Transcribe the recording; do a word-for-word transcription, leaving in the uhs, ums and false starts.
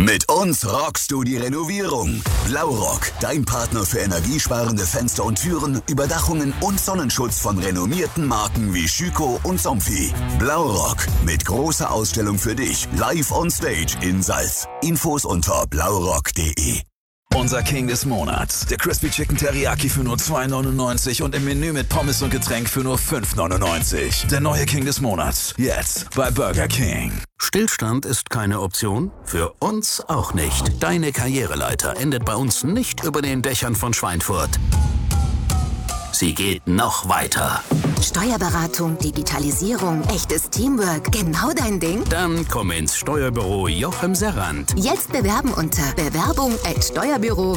Mit uns rockst du die Renovierung. Blaurock, dein Partner für energiesparende Fenster und Türen, Überdachungen und Sonnenschutz von renommierten Marken wie Schüco und Somfy. Blaurock, mit großer Ausstellung für dich, live on stage in Salz. Infos unter blaurock punkt de. Unser King des Monats. Der Crispy Chicken Teriyaki für nur zwei neunundneunzig und im Menü mit Pommes und Getränk für nur fünf neunundneunzig. Der neue King des Monats. Jetzt bei Burger King. Stillstand ist keine Option? Für uns auch nicht. Deine Karriereleiter endet bei uns nicht über den Dächern von Schweinfurt. Sie geht noch weiter. Steuerberatung, Digitalisierung, echtes Teamwork, genau dein Ding? Dann komm ins Steuerbüro Jochem Serrand. Jetzt bewerben unter bewerbung at steuerbüro